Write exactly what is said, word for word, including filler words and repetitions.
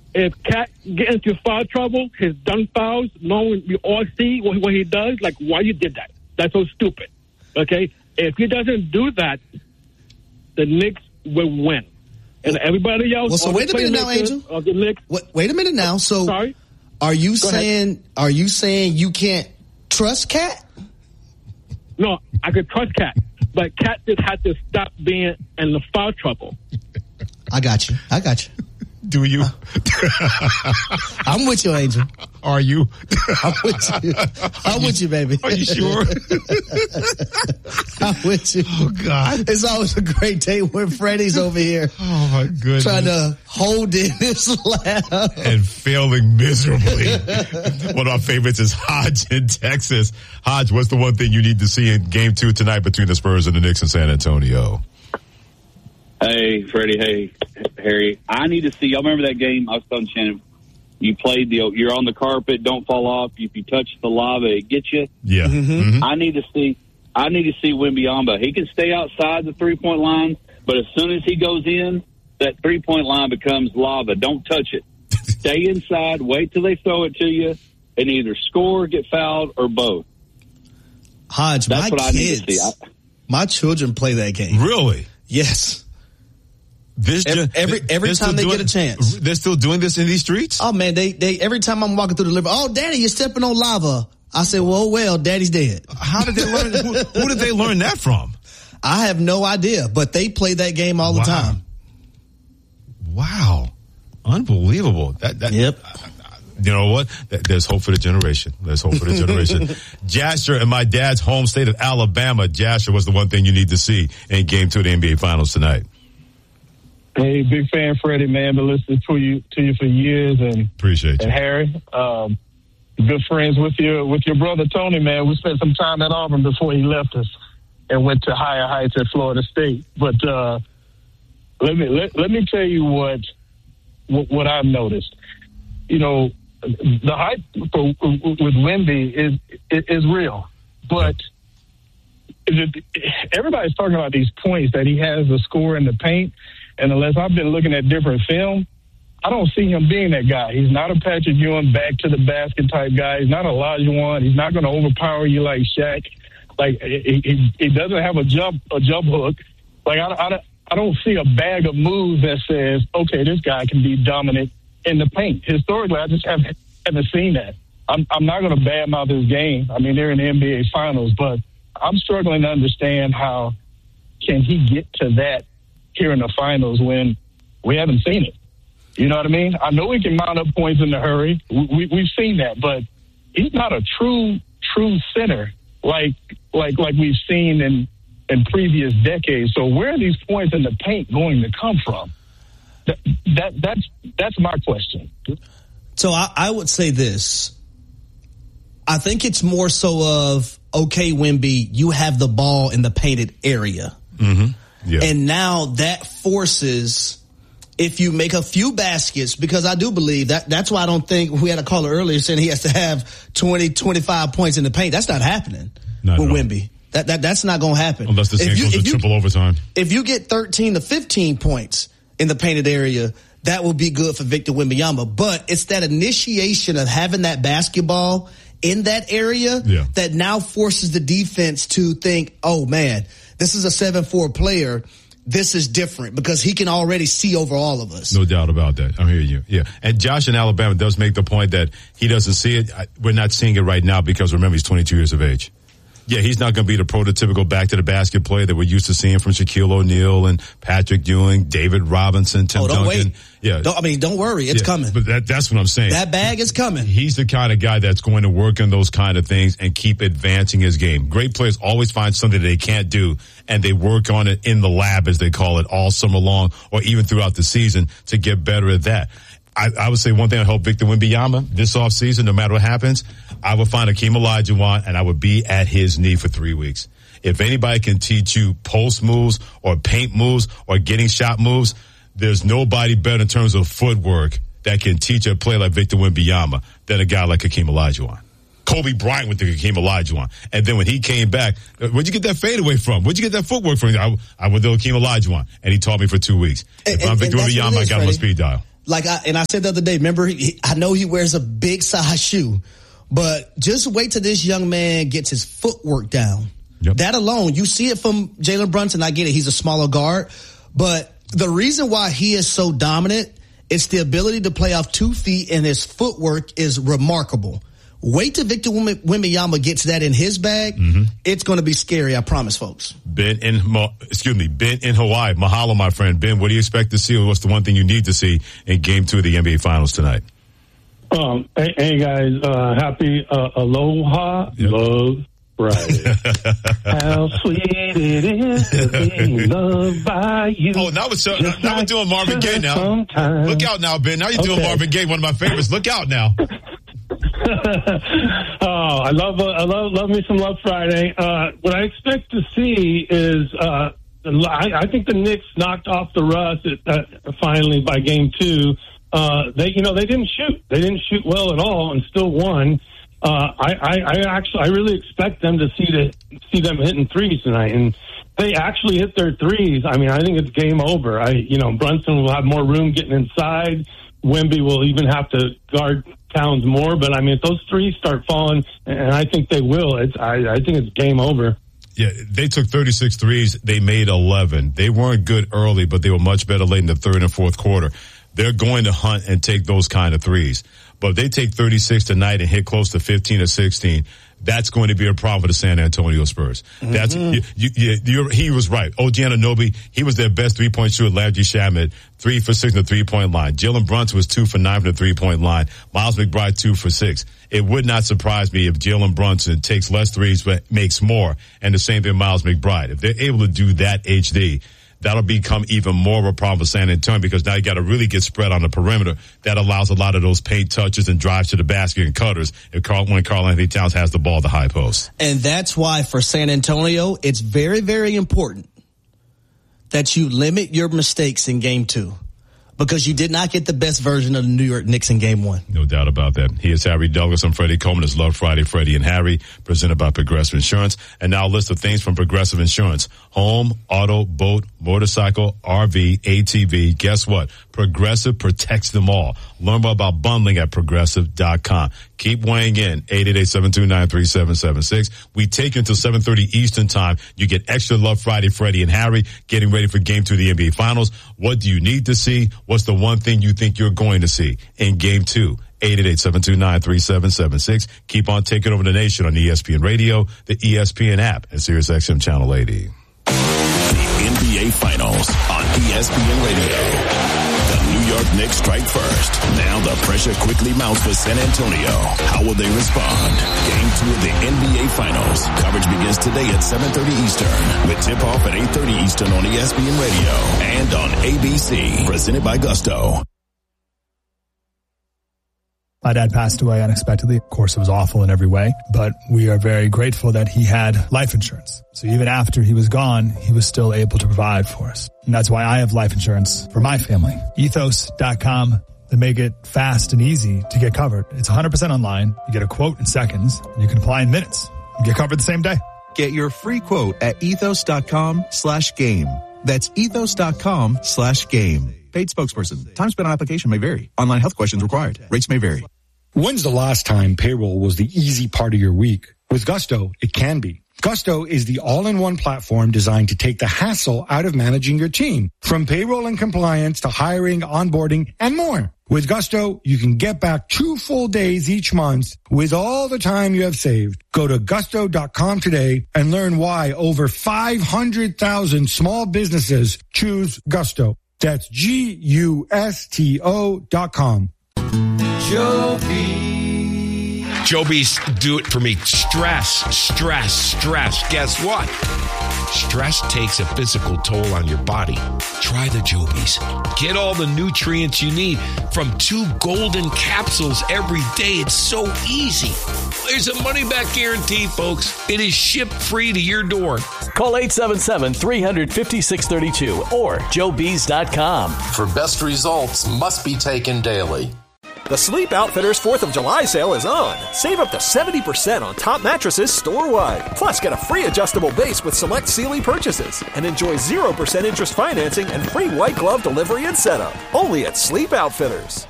if Cat get into foul trouble, his dunk fouls, knowing we all see what, what he does, like, why you did that? That's so stupid. Okay? If he doesn't do that, the Knicks will win. And everybody else... Well, so wait a minute now, Angel. Of the Knicks, wait, wait a minute now. So sorry? Are you Go saying ahead. Are you saying you can't trust Cat? No, I could trust Cat. But Cat just had to stop being in the foul trouble. I got you. I got you. Do you? I'm with you, Angel. Are you? I'm with you. I'm with you, baby. Are you sure? I'm with you. Oh, God. It's always a great day when Freddie's over here. Oh, my goodness. Trying to hold in his laugh. And failing miserably. One of our favorites is Hodge in Texas. Hodge, what's the one thing you need to see in game two tonight between the Spurs and the Knicks in San Antonio? Hey, Freddie. Hey, Harry. I need to see. Y'all remember that game? I was telling Shannon. You played the. You're on the carpet. Don't fall off. If you touch the lava, it gets you. Yeah. Mm-hmm. Mm-hmm. I need to see. I need to see Wembanyama. He can stay outside the three point line, but as soon as he goes in, that three point line becomes lava. Don't touch it. Stay inside. Wait till they throw it to you, and either score, get fouled, or both. Hodge, That's my what kids, I need to see. I, my children play that game. Really? Yes. This every every, every time they doing, get a chance, they're still doing this in these streets. Oh man, they they every time I'm walking through the living, oh Daddy, you're stepping on lava. I said, well, well, Daddy's dead. How did they learn? who, who did they learn that from? I have no idea, but they play that game all wow. the time. Wow, unbelievable! That that. Yep. You know what? There's hope for the generation. There's hope for the generation. Jasher in my dad's home state of Alabama. Jasher was the one thing you need to see in Game Two of the N B A Finals tonight. Hey, big fan, Freddie, man. Been listening to you to you for years, and appreciate you. And Harry, um, good friends with your with your brother Tony, man. We spent some time at Auburn before he left us, and went to higher heights at Florida State. But uh, let me let, let me tell you what, what what I've noticed. You know, the hype for, with Wemby is is real, but everybody's talking about these points that he has to score in the paint. And unless I've been looking at different film, I don't see him being that guy. He's not a Patrick Ewing back to the basket type guy. He's not a Olajuwon. He's not going to overpower you like Shaq. Like he, he, he doesn't have a jump a jump hook. Like I, I, I don't see a bag of moves that says, okay, this guy can be dominant in the paint. Historically, I just haven't haven't seen that. I'm I'm not going to badmouth his game. I mean, they're in the N B A Finals, but I'm struggling to understand how can he get to that here in the finals when we haven't seen it. You know what I mean? I know he can mount up points in a hurry. We, we, we've seen that, but he's not a true, true center like like like we've seen in, in previous decades. So where are these points in the paint going to come from? That, that that's that's my question. So I, I would say this. I think it's more so of, okay, Wemby, you have the ball in the painted area. Mm-hmm. Yeah. And now that forces, if you make a few baskets, because I do believe that that's why I don't think we had a caller earlier saying he has to have twenty, twenty-five points in the paint. That's not happening not with Wemby. That, that, that's not going to happen. Unless this game goes to triple overtime. If you get thirteen to fifteen points in the painted area, that will be good for Victor Wembanyama. But it's that initiation of having that basketball in that area yeah. that now forces the defense to think, oh man, this is a seven four player. This is different because he can already see over all of us. No doubt about that. I'm hearing you. Yeah. And Josh in Alabama does make the point that he doesn't see it. We're not seeing it right now because remember, he's twenty-two years of age. Yeah, he's not going to be the prototypical back-to-the-basket player that we're used to seeing from Shaquille O'Neal and Patrick Ewing, David Robinson, Tim oh, don't Duncan. Wait. Yeah, don't, I mean, don't worry, it's yeah, coming. But that, that's what I'm saying. That bag is coming. He's the kind of guy that's going to work on those kind of things and keep advancing his game. Great players always find something they can't do, and they work on it in the lab, as they call it, all summer long or even throughout the season to get better at that. I, I would say one thing I hope Victor Wembanyama this offseason, no matter what happens, I would find Hakeem Olajuwon and I would be at his knee for three weeks. If anybody can teach you post moves or paint moves or getting shot moves, there's nobody better in terms of footwork that can teach a player like Victor Wembanyama than a guy like Hakeem Olajuwon. Kobe Bryant with the Hakeem Olajuwon. And then when he came back, where'd you get that fadeaway from? Where'd you get that footwork from? I, I went to Hakeem Olajuwon, and he taught me for two weeks. And, if I'm Victor Wembanyama, I got him on speed dial. like I, and I said the other day, remember, he, I know he wears a big size shoe, but just wait till this young man gets his footwork down. Yep. That alone, you see it from Jalen Brunson. I get it. He's a smaller guard, but the reason why he is so dominant, it's the ability to play off two feet, and his footwork is remarkable. Wait till Victor Wembanyama gets that in his bag. Mm-hmm. It's going to be scary, I promise, folks. Ben in, excuse me, Ben in Hawaii. Mahalo, my friend. Ben, what do you expect to see, or what's the one thing you need to see in Game Two of the N B A Finals tonight? Um, hey, hey guys, uh, happy uh, Aloha yep. Love Friday. How sweet it is to be loved by you. Oh, now we're, so, now like we're doing Marvin Gaye now. Sometimes. Look out now, Ben. Now you're okay. doing Marvin Gaye, one of my favorites. Look out now. oh, I love, uh, I love, love me some Love Friday. Uh, what I expect to see is, uh, I, I think the Knicks knocked off the rust at, uh, finally by Game Two. Uh, they, you know, they didn't shoot. They didn't shoot well at all and still won. Uh, I, I, I actually, I really expect them to see the, see them hitting threes tonight, and they actually hit their threes. I mean, I think it's game over. I, you know, Brunson will have more room getting inside. Wemby will even have to guard Towns more, but I mean, if those threes start falling, and I think they will, it's, I, I think it's game over. Yeah, they took thirty-six threes. They made eleven. They weren't good early, but they were much better late in the third and fourth quarter. They're going to hunt and take those kind of threes. But if they take thirty-six tonight and hit close to fifteen or sixteen, that's going to be a problem for the San Antonio Spurs. Mm-hmm. That's you, you, you, he was right. O G Anunoby, he was their best three-point shooter. Landry Shamet, three for six on the three-point line. Jalen Brunson was two for nine from the three-point line. Miles McBride, two for six. It would not surprise me if Jalen Brunson takes less threes but makes more, and the same thing Miles McBride. If they're able to do that, H D, that'll become even more of a problem for San Antonio, because now you got to really get spread on the perimeter. That allows a lot of those paint touches and drives to the basket and cutters if Carl, when Karl Anthony Towns has the ball at the high post. And that's why for San Antonio, it's very, very important that you limit your mistakes in Game Two, because you did not get the best version of the New York Knicks in Game One. No doubt about that. He is Harry Douglas. I'm Freddie Coleman. It's Love Friday, Freddie and Harry, presented by Progressive Insurance. And now a list of things from Progressive Insurance. Home, auto, boat, motorcycle, R V, A T V. Guess what? Progressive protects them all. Learn more about bundling at progressive dot com. Keep weighing in. eight eight eight, seven two nine, three seven seven six. We take you until seven thirty Eastern time. You get extra Love Friday, Freddie and Harry, getting ready for Game two of the N B A Finals. What do you need to see? What's the one thing you think you're going to see in Game two? eight eight eight, seven two nine, three seven seven six. Keep on taking over the nation on E S P N Radio, the E S P N app, and Sirius X M Channel eighty. The N B A Finals on E S P N Radio. The New York Knicks strike first. Now the pressure quickly mounts for San Antonio. How will they respond? Game two of the N B A Finals. Coverage begins today at seven thirty Eastern, with tip-off at eight thirty Eastern on E S P N Radio and on A B C. Presented by Gusto. My dad passed away unexpectedly. Of course, it was awful in every way, but we are very grateful that he had life insurance. So even after he was gone, he was still able to provide for us. And that's why I have life insurance for my family. ethos dot com. They make it fast and easy to get covered. It's one hundred percent online. You get a quote in seconds, and you can apply in minutes and get covered the same day. Get your free quote at ethos dot com slash game. That's ethos dot com slash game. Paid spokesperson. Time spent on application may vary. Online health questions required. Rates may vary. When's the last time payroll was the easy part of your week? With Gusto, it can be. Gusto is the all-in-one platform designed to take the hassle out of managing your team. From payroll and compliance to hiring, onboarding, and more. With Gusto, you can get back two full days each month with all the time you have saved. Go to gusto dot com today and learn why over five hundred thousand small businesses choose Gusto. That's G U S T O dot com. Joby. Joby's do it for me. Stress, stress, stress. Guess what? Stress takes a physical toll on your body. Try the Jobies. Get all the nutrients you need from two golden capsules every day. It's so easy. There's a money-back guarantee, folks. It is shipped free to your door. Call eight seven seven, three five six three two or joe bees dot com. For best results, must be taken daily. The Sleep Outfitters fourth of July sale is on. Save up to seventy percent on top mattresses store-wide. Plus, get a free adjustable base with select Sealy purchases. And enjoy zero percent interest financing and free white glove delivery and setup. Only at Sleep Outfitters.